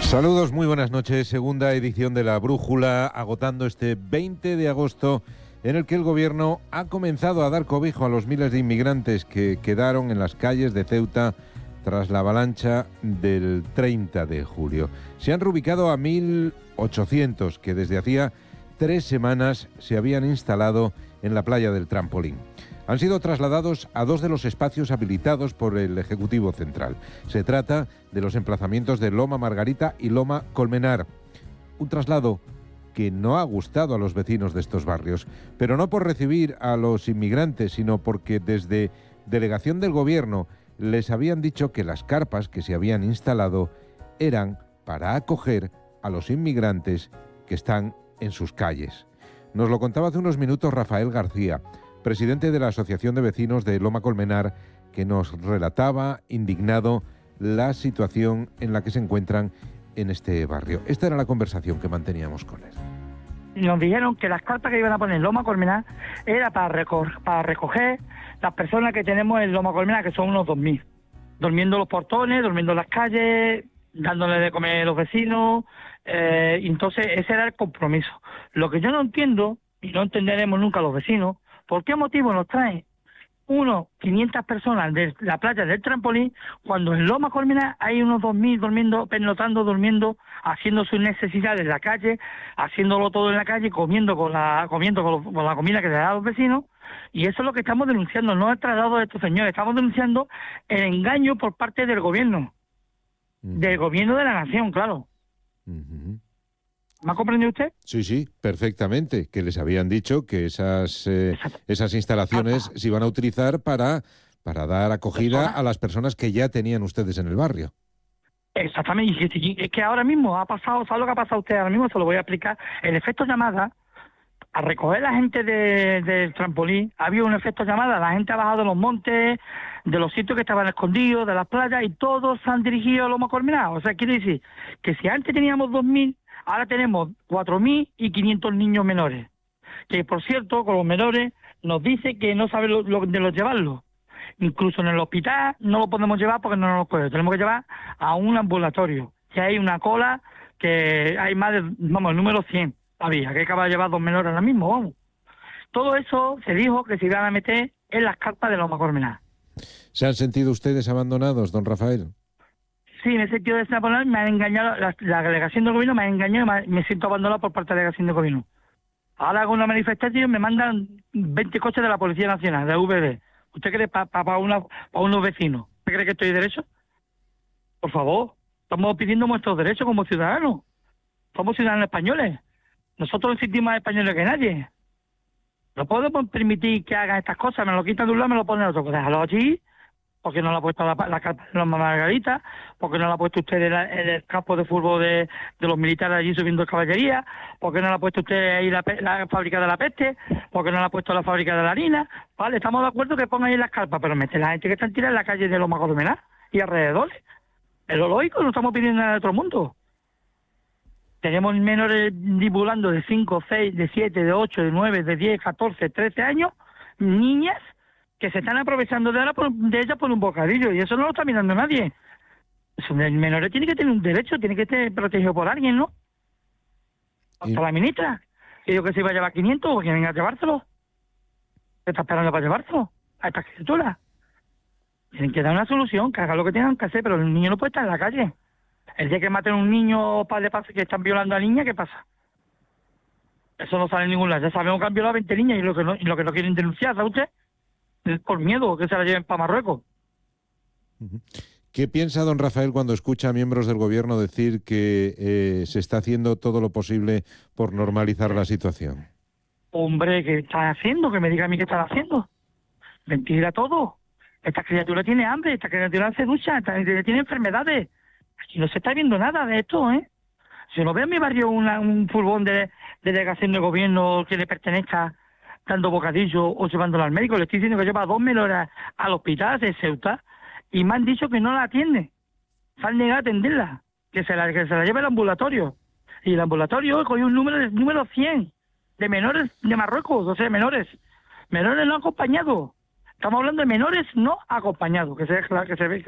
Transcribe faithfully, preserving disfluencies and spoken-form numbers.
Saludos, muy buenas noches. Segunda edición de La Brújula, agotando este veinte de agosto, en el que el Gobierno ha comenzado a dar cobijo a los miles de inmigrantes que quedaron en las calles de Ceuta tras la avalancha del treinta de julio. Se han reubicado a mil ochocientos que desde hacía tres semanas se habían instalado en la playa del Trampolín. Han sido trasladados a dos de los espacios habilitados por el Ejecutivo Central. Se trata de los emplazamientos de Loma Margarita y Loma Colmenar. Un traslado que no ha gustado a los vecinos de estos barrios, pero no por recibir a los inmigrantes, sino porque desde delegación del Gobierno les habían dicho que las carpas que se habían instalado eran para acoger a los inmigrantes que están en sus calles. Nos lo contaba hace unos minutos Rafael García, presidente de la Asociación de Vecinos de Loma Colmenar, que nos relataba, indignado, la situación en la que se encuentran en este barrio. Esta era la conversación que manteníamos con él. Nos dijeron que las carpas que iban a poner en Loma Colmenar era para, recor- para recoger las personas que tenemos en Loma Colmenar, que son unos dos mil, durmiendo en los portones, durmiendo en las calles, dándole de comer a los vecinos. Eh, entonces ese era el compromiso. Lo que yo no entiendo, y no entenderemos nunca los vecinos, ¿por qué motivo nos traen unos quinientas personas de la playa del Trampolín cuando en Loma Colmenar hay unos dos mil durmiendo, pernotando, durmiendo, haciendo sus necesidades en la calle, haciéndolo todo en la calle, comiendo con la comiendo con, lo, con la comida que le da a los vecinos? Y eso es lo que estamos denunciando, no el traslado de estos señores, estamos denunciando el engaño por parte del gobierno, uh-huh. del gobierno de la nación, claro. Uh-huh. ¿Me ha comprendido usted? Sí, sí, perfectamente, que les habían dicho que esas eh, esas instalaciones se iban a utilizar para, para dar acogida a las personas que ya tenían ustedes en el barrio. Exactamente, y es que ahora mismo ha pasado, ¿sabe lo que ha pasado usted ahora mismo? Se lo voy a explicar. El efecto llamada, a recoger la gente de, del Trampolín, ha habido un efecto llamada, la gente ha bajado de los montes, de los sitios que estaban escondidos, de las playas, y todos se han dirigido a Loma Colmenar. O sea, quiere decir que si antes teníamos dos mil, ahora tenemos cuatro mil y quinientos niños menores. Que, por cierto, con los menores nos dice que no sabe lo, lo, de los llevarlos. Incluso en el hospital no lo podemos llevar porque no nos lo puede. Tenemos que llevar a un ambulatorio. Que hay una cola, que hay más de, vamos, el número cien había, que acaba de llevar dos menores ahora mismo, vamos. Todo eso se dijo que se iban a meter en las carpas de Loma Colmenar. ¿Se han sentido ustedes abandonados, don Rafael? Sí, en ese sentido de Napoleón me han engañado, la, la delegación del gobierno me ha engañado y me, me siento abandonado por parte de la delegación del gobierno. Ahora hago una manifestación y me mandan veinte coches de la Policía Nacional, de U V D. ¿Usted cree para pa, pa una, pa unos vecinos? ¿Usted cree que estoy derecho? Por favor, estamos pidiendo nuestros derechos como ciudadanos. Somos ciudadanos españoles. Nosotros nos sentimos más españoles que nadie. No podemos permitir que hagan estas cosas, me lo quitan de un lado, me lo ponen de otro. Pues déjalo allí. Porque no la ha puesto la, la carpa de Loma Margarita, porque no la ha puesto usted en, la, en el campo de fútbol de, de los militares allí subiendo caballería, porque no la ha puesto usted ahí la, la fábrica de la peste, porque no la ha puesto la fábrica de la harina. Vale, estamos de acuerdo que ponga ahí las carpas, pero mete la gente que está tirada en la calle de Loma Colmenar y alrededores. Es lo lógico, no estamos pidiendo nada de otro mundo. Tenemos menores divulgando de cinco, seis, de siete, de ocho, de nueve, de diez, catorce, trece años, niñas que se están aprovechando de, por, de ellas por un bocadillo, y eso no lo está mirando nadie. El menor tiene que tener un derecho, tiene que estar protegido por alguien, ¿no? Hasta y... la ministra, que dijo que se iba a llevar quinientos, o que venga a llevárselo. ¿Qué está esperando para llevárselo a estas criaturas? Tienen que dar una solución, que hagan lo que tengan que hacer, pero el niño no puede estar en la calle. El día que maten a un niño para de paso que están violando a niña, ¿qué pasa? Eso no sale en ningún lado. Ya sabemos que han violado a veinte niñas y lo que no, y lo que no quieren denunciar, ¿sabe usted? Por miedo que se la lleven para Marruecos. ¿Qué piensa don Rafael cuando escucha a miembros del gobierno decir que eh, se está haciendo todo lo posible por normalizar la situación? Hombre, ¿qué están haciendo? Que me diga a mí qué están haciendo. Mentira todo. Esta criatura tiene hambre, esta criatura se ducha, esta criatura tiene enfermedades. Aquí no se está viendo nada de esto, ¿eh? Si no veo en mi barrio una, un furgón de, de delegación de gobierno que le pertenezca dando bocadillo o llevándolo al médico, le estoy diciendo que lleva dos menores al hospital de Ceuta y me han dicho que no la atiende. Se han negado a atenderla, que se la, que se la lleve al ambulatorio. Y el ambulatorio cogió un número, número cien de menores de Marruecos, o sea, menores. Menores no acompañados. Estamos hablando de menores no acompañados, que se, que se ve.